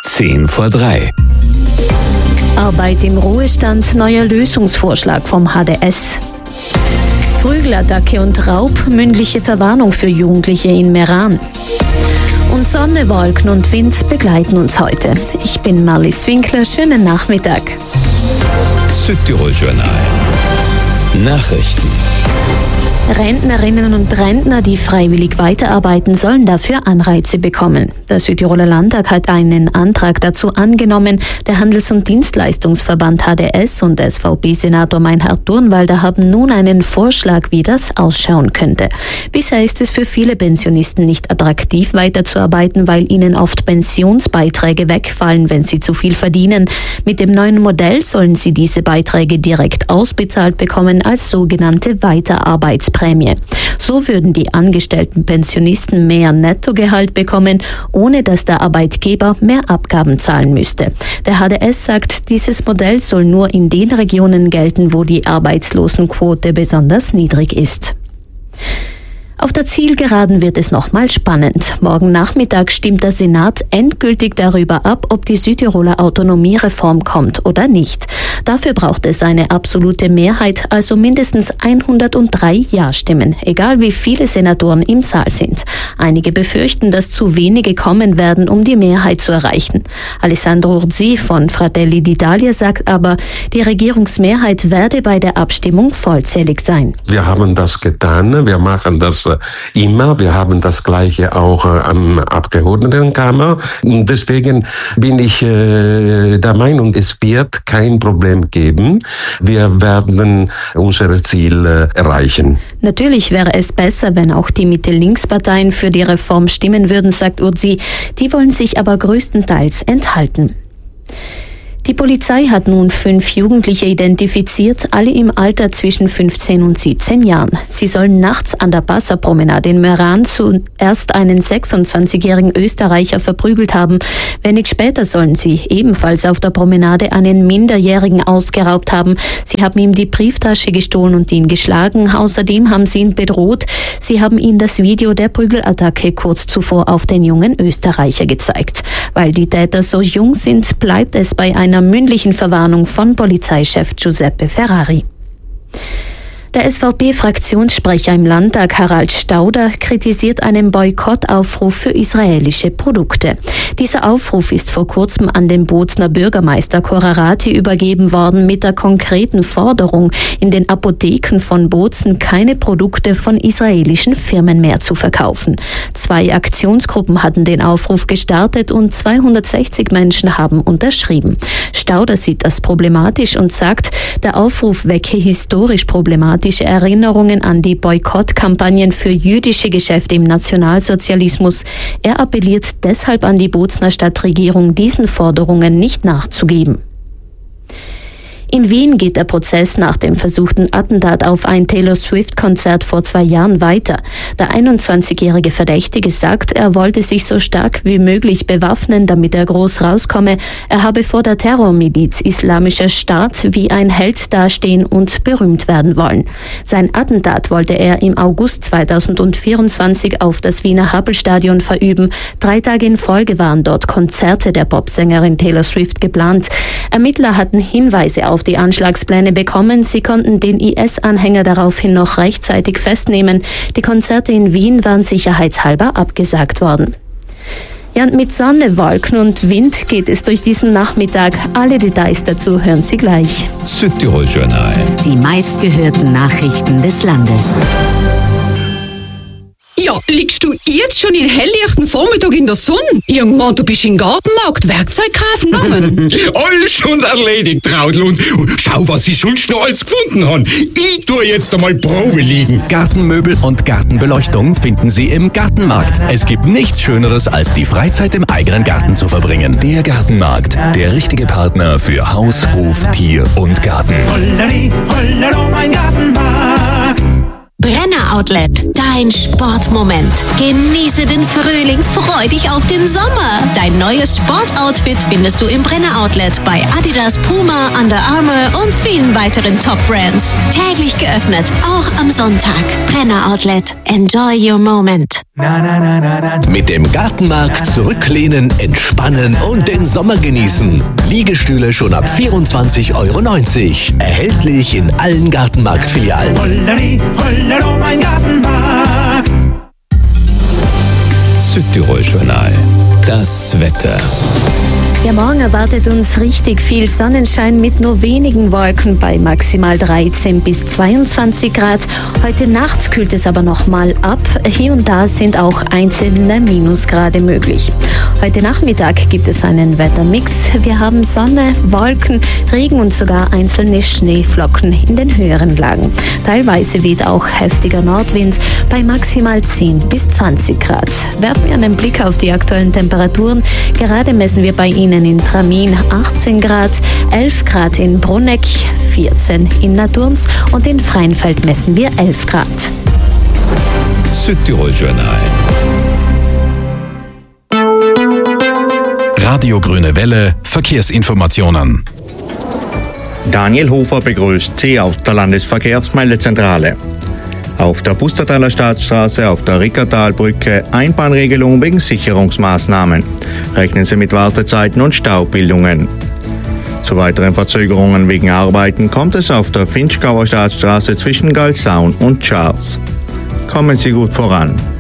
2:10. Arbeit im Ruhestand, neuer Lösungsvorschlag vom HDS. Prügelattacke und Raub, mündliche Verwarnung für Jugendliche in Meran. Und Sonne, Wolken und Wind begleiten uns heute. Ich bin Marlies Winkler, schönen Nachmittag. Südtirol Journal. Nachrichten. Rentnerinnen und Rentner, die freiwillig weiterarbeiten, sollen dafür Anreize bekommen. Der Südtiroler Landtag hat einen Antrag dazu angenommen. Der Handels- und Dienstleistungsverband HDS und SVP-Senator Meinhard Durnwalder haben nun einen Vorschlag, wie das ausschauen könnte. Bisher ist es für viele Pensionisten nicht attraktiv, weiterzuarbeiten, weil ihnen oft Pensionsbeiträge wegfallen, wenn sie zu viel verdienen. Mit dem neuen Modell sollen sie diese Beiträge direkt ausbezahlt bekommen als sogenannte Weiterarbeitsprämie. So würden die angestellten Pensionisten mehr Nettogehalt bekommen, ohne dass der Arbeitgeber mehr Abgaben zahlen müsste. Der HDS sagt, dieses Modell soll nur in den Regionen gelten, wo die Arbeitslosenquote besonders niedrig ist. Auf der Zielgeraden wird es nochmal spannend. Morgen Nachmittag stimmt der Senat endgültig darüber ab, ob die Südtiroler Autonomiereform kommt oder nicht. Dafür braucht es eine absolute Mehrheit, also mindestens 103 Ja-Stimmen, egal wie viele Senatoren im Saal sind. Einige befürchten, dass zu wenige kommen werden, um die Mehrheit zu erreichen. Alessandro Urzi von Fratelli d'Italia sagt aber, die Regierungsmehrheit werde bei der Abstimmung vollzählig sein. Wir haben das getan, wir machen das immer. Wir haben das Gleiche auch am Abgeordnetenkammer. Und deswegen bin ich der Meinung, es wird kein Problem geben. Wir werden unser Ziel erreichen. Natürlich wäre es besser, wenn auch die Mitte-Links-Parteien für die Reform stimmen würden, sagt Urzi. Die wollen sich aber größtenteils enthalten. Die Polizei hat nun 5 Jugendliche identifiziert, alle im Alter zwischen 15 und 17 Jahren. Sie sollen nachts an der Passerpromenade in Meran zuerst einen 26-jährigen Österreicher verprügelt haben. Wenig später sollen sie ebenfalls auf der Promenade einen Minderjährigen ausgeraubt haben. Sie haben ihm die Brieftasche gestohlen und ihn geschlagen. Außerdem haben sie ihn bedroht. Sie haben ihm das Video der Prügelattacke kurz zuvor auf den jungen Österreicher gezeigt. Weil die Täter so jung sind, bleibt es bei einer mündlichen Verwarnung von Polizeichef Giuseppe Ferrari. Der SVP-Fraktionssprecher im Landtag Harald Stauder kritisiert einen Boykottaufruf für israelische Produkte. Dieser Aufruf ist vor kurzem an den Bozner Bürgermeister Korarati übergeben worden mit der konkreten Forderung, in den Apotheken von Bozen keine Produkte von israelischen Firmen mehr zu verkaufen. 2 Aktionsgruppen hatten den Aufruf gestartet und 260 Menschen haben unterschrieben. Stauder sieht das problematisch und sagt, der Aufruf wecke historisch problematische Erinnerungen an die Boykottkampagnen für jüdische Geschäfte im Nationalsozialismus. Er appelliert deshalb an die Bozner Stadtregierung, diesen Forderungen nicht nachzugeben. In Wien geht der Prozess nach dem versuchten Attentat auf ein Taylor Swift-Konzert vor 2 Jahren weiter. Der 21-jährige Verdächtige sagt, er wollte sich so stark wie möglich bewaffnen, damit er groß rauskomme. Er habe vor der Terrormiliz Islamischer Staat wie ein Held dastehen und berühmt werden wollen. Sein Attentat wollte er im August 2024 auf das Wiener Happelstadion verüben. 3 Tage in Folge waren dort Konzerte der Popsängerin Taylor Swift geplant. Ermittler hatten Hinweise auf die Anschlagspläne bekommen. Sie konnten den IS-Anhänger daraufhin noch rechtzeitig festnehmen. Die Konzerte in Wien waren sicherheitshalber abgesagt worden. Ja, und mit Sonne, Wolken und Wind geht es durch diesen Nachmittag. Alle Details dazu hören Sie gleich. Südtirol Journal. Die meistgehörten Nachrichten des Landes. Ja, liegst du jetzt schon in helllichten Vormittag in der Sonne? Irgendwann, du bist im Gartenmarkt Werkzeug kaufen gegangen. Alles schon erledigt, Traudl. Und schau, was ich sonst noch alles gefunden habe. Ich tue jetzt einmal Probe liegen. Gartenmöbel und Gartenbeleuchtung finden Sie im Gartenmarkt. Es gibt nichts Schöneres, als die Freizeit im eigenen Garten zu verbringen. Der Gartenmarkt, der richtige Partner für Haus, Hof, Tier und Garten. Holleri, hollero, mein Gartenmarkt. Brenner Outlet, dein Sportmoment. Genieße den Frühling, freu dich auf den Sommer. Dein neues Sportoutfit findest du im Brenner Outlet bei Adidas, Puma, Under Armour und vielen weiteren Top-Brands. Täglich geöffnet, auch am Sonntag. Brenner Outlet, enjoy your moment. Mit dem Gartenmarkt zurücklehnen, entspannen und den Sommer genießen. Liegestühle schon ab 24,90 €. Erhältlich in allen Gartenmarktfilialen. Holleri, Hollero, mein Gartenmarkt. Südtirol-Journal. Das Wetter. Ja, morgen erwartet uns richtig viel Sonnenschein mit nur wenigen Wolken bei maximal 13 bis 22 Grad. Heute Nacht kühlt es aber nochmal ab. Hier und da sind auch einzelne Minusgrade möglich. Heute Nachmittag gibt es einen Wettermix. Wir haben Sonne, Wolken, Regen und sogar einzelne Schneeflocken in den höheren Lagen. Teilweise weht auch heftiger Nordwind bei maximal 10 bis 20 Grad. Werfen wir einen Blick auf die aktuellen Temperaturen. Gerade messen wir bei Ihnen in Tramin 18 Grad, 11 Grad in Bruneck, 14 in Naturns und in Freinfeld messen wir 11 Grad. Südtirol-Journal. Radio Grüne Welle, Verkehrsinformationen. Daniel Hofer begrüßt Sie aus der Landesverkehrsmeldezentrale. Auf der Pustertaler Staatsstraße auf der Rickertalbrücke Einbahnregelung wegen Sicherungsmaßnahmen. Rechnen Sie mit Wartezeiten und Staubildungen. Zu weiteren Verzögerungen wegen Arbeiten kommt es auf der Finchgauer Staatsstraße zwischen Galsaun und Charles. Kommen Sie gut voran.